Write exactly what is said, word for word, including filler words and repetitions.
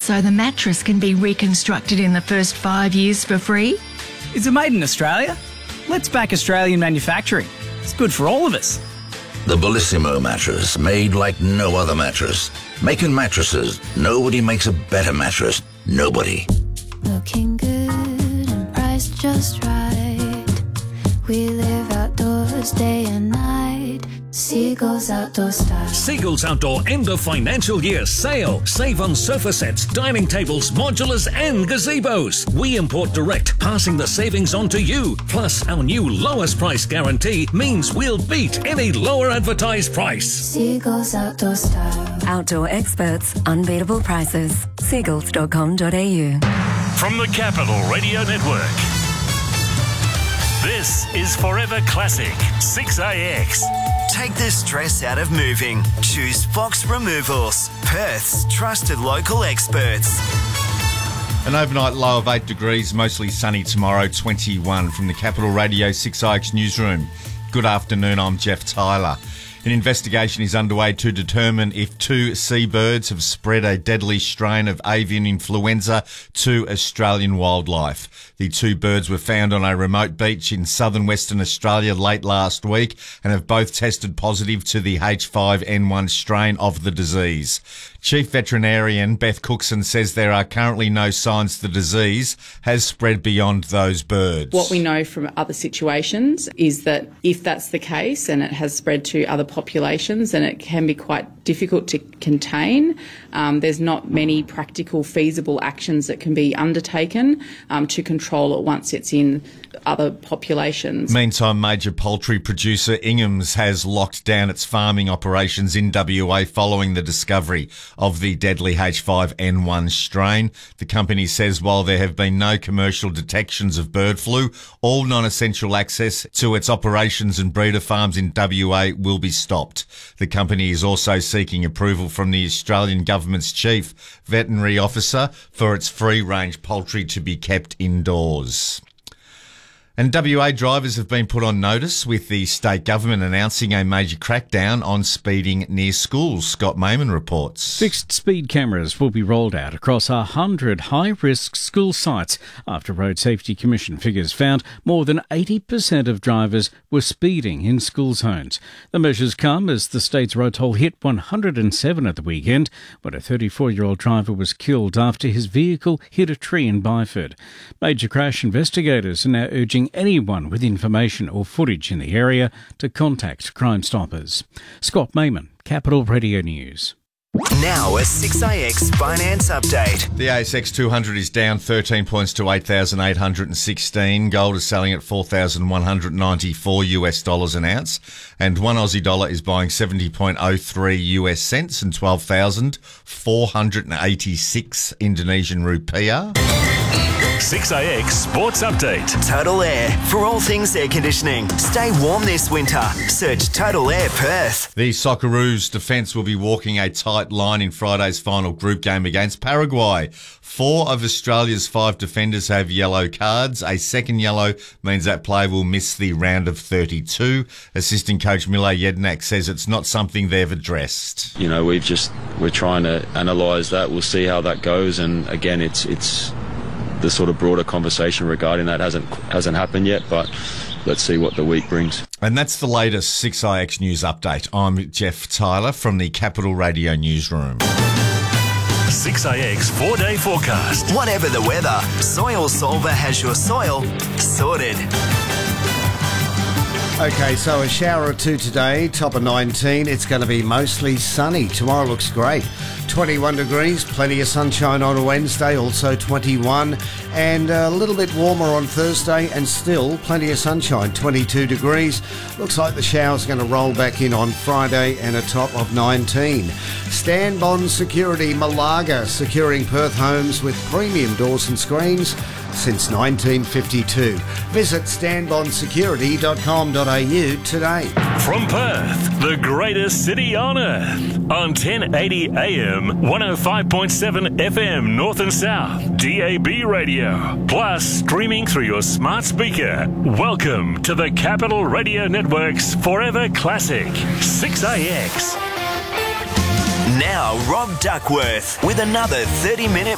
so the mattress can be reconstructed in the first five years for free? Is it made in Australia? Let's back Australian manufacturing. It's good for all of us. The Bellissimo mattress, made like no other mattress. Making mattresses, nobody makes a better mattress. Nobody. Looking good and priced just right. We live outdoors day and night. Seagulls Outdoor Style. Seagulls Outdoor end of financial year sale. Save on sofa sets, dining tables, modulars and gazebos. We import direct, passing the savings on to you. Plus, our new lowest price guarantee means we'll beat any lower advertised price. Seagulls Outdoor Style. Outdoor experts, unbeatable prices. seagulls dot com dot a u. From the Capital Radio Network, this is Forever Classic six A X. Take the stress out of moving. Choose Fox Removals, Perth's trusted local experts. An overnight low of eight degrees, mostly sunny tomorrow, twenty-one from the Capital Radio six A X newsroom. Good afternoon, I'm Jeff Tyler. An investigation is underway to determine if two seabirds have spread a deadly strain of avian influenza to Australian wildlife. The two birds were found on a remote beach in southern Western Australia late last week and have both tested positive to the H five N one strain of the disease. Chief Veterinarian Beth Cookson says there are currently no signs the disease has spread beyond those birds. What we know from other situations is that if that's the case and it has spread to other populations, then it can be quite difficult to contain. Um, there's not many practical, feasible actions that can be undertaken um, to control it once it's in other populations. Meantime, major poultry producer Ingham's has locked down its farming operations in W A following the discovery of the deadly H five N one strain. The company says while there have been no commercial detections of bird flu, all non-essential access to its operations and breeder farms in W A will be stopped. The company is also seeking approval from the Australian government's chief veterinary officer for its free-range poultry to be kept indoors. And W A drivers have been put on notice with the state government announcing a major crackdown on speeding near schools. Scott Mayman reports. Fixed speed cameras will be rolled out across one hundred high-risk school sites after Road Safety Commission figures found more than eighty percent of drivers were speeding in school zones. The measures come as the state's road toll hit one hundred seven at the weekend when a thirty-four-year-old driver was killed after his vehicle hit a tree in Byford. Major crash investigators are now urging anyone with information or footage in the area to contact Crime Stoppers. Scott Mayman, Capital Radio News. Now a six A X finance update. The A S X two hundred is down thirteen points to eight thousand eight hundred sixteen. Gold is selling at four thousand one hundred ninety-four US dollars an ounce. And one Aussie dollar is buying seventy point oh three US cents and twelve thousand four hundred eighty-six Indonesian rupiah. six A X Sports Update. Total Air. For all things air conditioning. Stay warm this winter. Search Total Air Perth. The Socceroos defence will be walking a tight line in Friday's final group game against Paraguay. Four of Australia's five defenders have yellow cards. A second yellow means that player will miss the round of thirty-two. Assistant coach Mile Jednak says it's not something they've addressed. You know, we've just, we're trying to analyse that. We'll see how that goes. And again, it's, it's, the sort of broader conversation regarding that hasn't hasn't happened yet, but let's see what the week brings. And that's the latest six A X News update. I'm Jeff Tyler from the Capital Radio newsroom. six A X four-day forecast. Whatever the weather, Soil Solver has your soil sorted. Okay, so a shower or two today, top of nineteen. It's going to be mostly sunny. Tomorrow looks great. twenty-one degrees, plenty of sunshine on Wednesday, also twenty-one. And a little bit warmer on Thursday and still plenty of sunshine, twenty-two degrees. Looks like the shower's going to roll back in on Friday and a top of nineteen. Stanbond Security Malaga, securing Perth homes with premium doors and screens since nineteen fifty-two. Visit stanbond security dot com dot a u today. From Perth, the greatest city on earth, on ten eighty A M, one oh five point seven F M North and South, D A B radio, plus streaming through your smart speaker. Welcome to the Capital Radio Network's Forever Classic six A X. Now Rob Duckworth with another thirty minute